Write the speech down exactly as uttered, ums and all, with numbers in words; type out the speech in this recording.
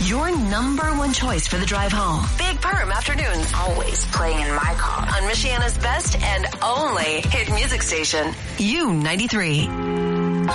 Your number one choice for the drive home. Big Perm Afternoons. Always playing in my car. On Michiana's best and only hit music station. U ninety-three.